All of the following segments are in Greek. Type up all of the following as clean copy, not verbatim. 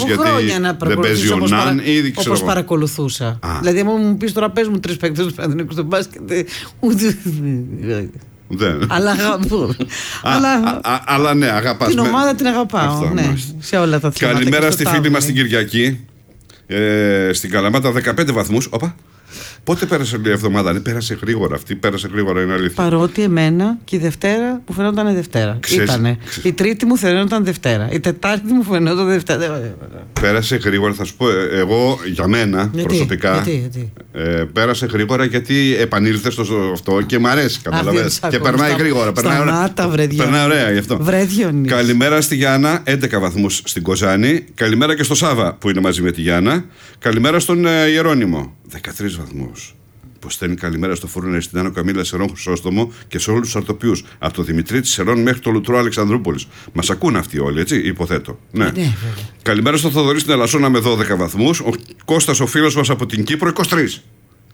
γιατί δεν παίζει ο Ναν ή ξέρω. Όπως παρακολουθούσα. Δηλαδή, αν μου πεις τώρα, πες μου 3 παίκτες που ανήκουν στο μπάσκετ. Αλλά αγαπώ. Αλλά ναι, αγαπάς. Την ομάδα την αγαπάω. Ναι, σε όλα τα θέματα. Καλημέρα στη φίλη μας την Κυριακή. Στην Καλαμάτα 15 βαθμούς. Όπα. Πότε πέρασε η εβδομάδα? Πέρασε γρήγορα αυτή. Πέρασε γρήγορα, είναι αλήθεια. Παρότι εμένα και η Δευτέρα μου φαινόταν Δευτέρα. Ήτανε. Η Τρίτη μου φαινόταν Δευτέρα. Η Τετάρτη μου φαινόταν Δευτέρα. Πέρασε γρήγορα, θα σου πω. Εγώ για μένα προσωπικά. Γιατί? Πέρασε γρήγορα γιατί επανήλθε στο αυτό και μ' αρέσει. Καταλαβαίνεις. Και περνάει γρήγορα. Περνάει ωραία γι' αυτό. Καλημέρα στη Γιάννα, 11 βαθμούς στην Κοζάνη. Καλημέρα και στο Σάβα που είναι μαζί με τη Γιάννα. Καλημέρα στον Ιερώνυμο, 13 βαθμούς. Που στέλνει καλημέρα στο Φούρνο Αριστινάνο, Καμίλα Σερών, Χρυσόστομο και σε όλους τους αρτοπιούς. Από το Δημητρή της Σερών μέχρι το Λουτρό Αλεξανδρούπολης. Μας ακούν αυτοί όλοι, έτσι, υποθέτω. Ναι. Καλημέρα στο Θοδωρή στην Ελασσόνα με 12 βαθμούς. Ο Κώστας, ο φίλος μας από την Κύπρο, 23.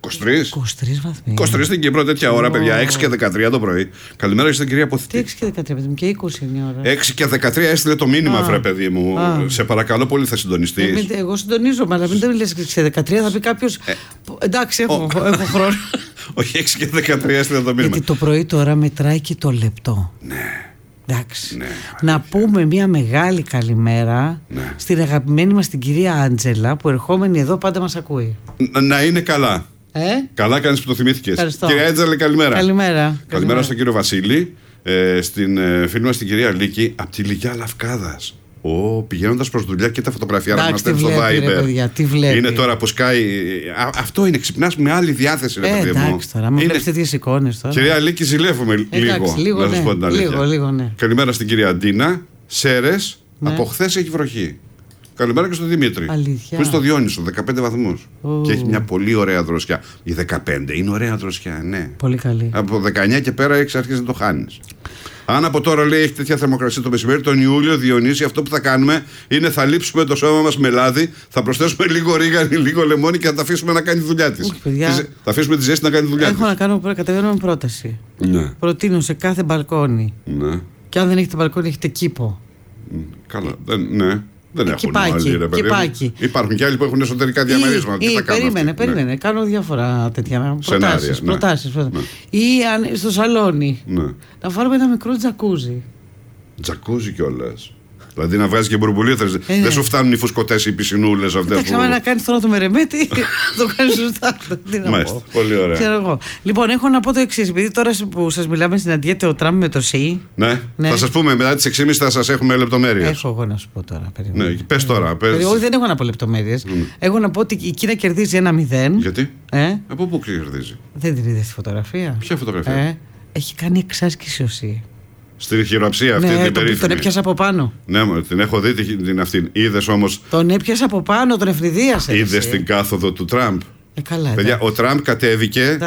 23 βαθμοί. 23 στην Κύπρο, τέτοια ώρα, παιδιά. 6 και 13 το πρωί. Καλημέρα στην κυρία Ποθητή. 6 και 13, παιδί μου, και 20 είναι η ώρα. 6 και 13 έστειλε το μήνυμα, βρε παιδί μου. Σε παρακαλώ πολύ, θα συντονιστείς. Εγώ συντονίζομαι, αλλά μην το λες 6 και 13, θα πει κάποιος. Εντάξει, έχω χρόνο. Όχι, 6 και 13 έστειλε το μήνυμα. Γιατί το πρωί τώρα μετράει και το λεπτό. Ναι. Εντάξει. Να πούμε μια μεγάλη καλημέρα στην αγαπημένη μας την κυρία Άντζελα, που ερχόμενη εδώ πάντα μας ακούει. Να είναι καλά. Καλά κάνεις που το θυμήθηκες. Κυρία Άντζελα, καλημέρα. Καλημέρα στον κύριο Βασίλη, στην φίλη μας την κυρία Λίκη, από τη Λυκιά Λαυκάδας. Πηγαίνοντας προς δουλειά και τα φωτογραφία να μας στέλνει στο Viber. Είναι τώρα που σκάει. Αυτό είναι, ξυπνάς με άλλη διάθεση, ρε παιδί μου. Εντάξει τώρα, μου βλέπεις τέτοιες εικόνες τώρα. Κυρία Λίκη, ζηλεύουμε λίγο. Να σας πω την αλήθεια. Λίγο. Καλημέρα στην κυρία Ντίνα. Σέρες, από χθες έχει βροχή. Καλημέρα και στον Δημήτρη. Αλήθεια. Που είναι στο Διόνυσο, 15 βαθμούς. Και έχει μια πολύ ωραία δροσιά. Η 15 είναι ωραία δροσιά, ναι. Πολύ καλή. Από 19 και πέρα έχεις αρχίσει να το χάνεις. Αν από τώρα λέει έχει τέτοια θερμοκρασία το μεσημέρι, τον Ιούλιο, Διονύση, αυτό που θα κάνουμε είναι θα λείψουμε το σώμα μας με λάδι, θα προσθέσουμε λίγο ρίγανη, λίγο λεμόνι και θα τα αφήσουμε να κάνει τη δουλειά της. Θα αφήσουμε τη ζέστη να κάνει τη δουλειά της. Κατεβαίνω με πρόταση. Ναι. Προτείνω σε κάθε μπαλκόνι. Ναι. Και αν δεν έχετε μπαλκόνι, έχετε κήπο. Καλά. Ναι. Δεν έχουν όλοι, ρε παιδί. Υπάρχουν και άλλοι που έχουν εσωτερικά διαμερίσματα. Περίμενε. Κάνω διάφορα τέτοια προτάσεις. Ή στο σαλόνι. Να βάλουμε ένα μικρό τζακούζι. Τζακούζι κιόλας. Δηλαδή να βγάζει και μπουρμπουλίο. Δεν σου φτάνουν οι φουσκωτές οι πισινούλες αυτές. Εντάξει, άμα να κάνεις τώρα το μερεμέτι, το κάνεις σωστά. Μάλιστα, πολύ ωραία. Λοιπόν, έχω να πω το εξής. Επειδή τώρα που σας μιλάμε, συναντιέται ο Τραμπ με το ΣΥ. Ναι. Θα σας πούμε μετά τις 6.30 θα σας έχουμε λεπτομέρειες. Έχω εγώ να σου πω τώρα. Ναι, πες τώρα. Όχι, δεν έχω να πω λεπτομέρειες. Έχω να πω ότι η Κίνα κερδίζει 1-0. Γιατί? Από πού κερδίζει? Δεν την είδες τη φωτογραφία? Ποια φωτογραφία? Έχει κάνει εξάσκηση ο ΣΥ. Στην χειροψία αυτή την περίφημη. Τον έπιασα από πάνω. Ναι, την έχω δει την αυτήν. Είδες όμως. Τον έπιασα από πάνω, τον ευνηδίασε. Είδες την κάθοδο του Τραμπ? Καλά, παιδιά, ο Τραμπ κατέβηκε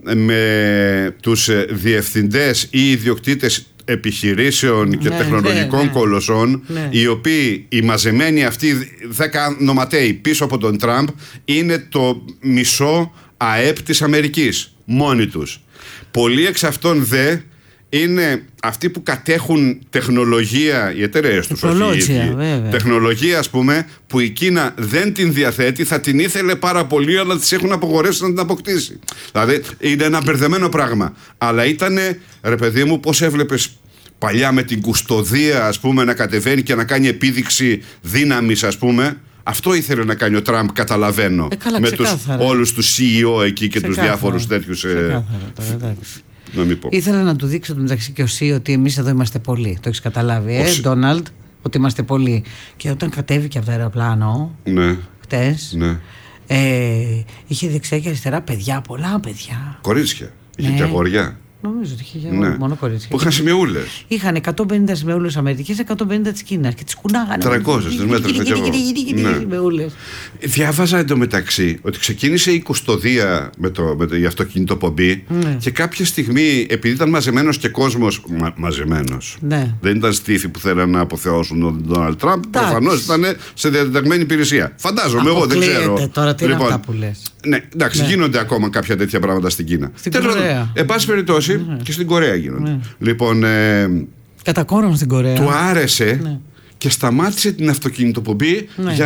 με τους διευθυντές ή ιδιοκτήτες επιχειρήσεων και τεχνολογικών κολοσσών, οι οποίοι οι μαζεμένοι αυτοί 10 νοματέοι πίσω από τον Τραμπ είναι το μισό ΑΕΠ της Αμερικής. Μόνοι τους. Πολλοί εξ αυτών είναι αυτοί που κατέχουν τεχνολογία, οι εταιρείες τους, όχι οι ίδιοι. Τεχνολογία, ας πούμε, που η Κίνα δεν την διαθέτει, θα την ήθελε πάρα πολύ, αλλά τις έχουν απογορεύσει να την αποκτήσει. Δηλαδή, είναι ένα μπερδεμένο πράγμα. Αλλά ήτανε, ρε παιδί μου, πώς έβλεπες παλιά με την κουστοδία, ας πούμε, να κατεβαίνει και να κάνει επίδειξη δύναμης, ας πούμε. Αυτό ήθελε να κάνει ο Τραμπ, καταλαβαίνω. Με όλους τους CEO εκεί και τους διάφορους τέτοιους. Ήθελα να του δείξω το μεταξύ και ο ΣΥ ότι εμείς εδώ είμαστε πολλοί. Το έχεις καταλάβει, Ντόναλντ, ότι είμαστε πολλοί. Και όταν κατέβηκε από το αεροπλάνο, χτες, είχε δεξιά και αριστερά παιδιά, πολλά παιδιά. Κορίτσια, είχε και αγόρια. Νομίζω ότι είχε μόνο κορίτσια. Που είχαν σημειούλες. Είχαν 150 σημειούλες Αμερικής, 150 της Κίνας και τις κουνάγανε. 300, τις μέτρησαν και εγώ. Διάβαζα εντωμεταξύ ότι ξεκίνησε η κουστοδία με η αυτοκινητοπομπή και κάποια στιγμή, επειδή ήταν μαζεμένος και κόσμος. Μαζεμένος. Δεν ήταν στήθοι που θέλαν να αποθεώσουν τον Ντόναλντ Τραμπ. Προφανώς ήταν σε διατεταγμένη υπηρεσία. Φαντάζομαι, εγώ δεν ξέρω. Τώρα τι είναι αυτά που λες. Ναι, εντάξει, γίνονται ακόμα κάποια τέτοια πράγματα στην Κίνα. Εν πάση περιπτώσει, και στην Κορέα γίνονται. Λοιπόν. Κατά κόρον στην Κορέα. Του άρεσε και σταμάτησε την αυτοκινητοπομπή για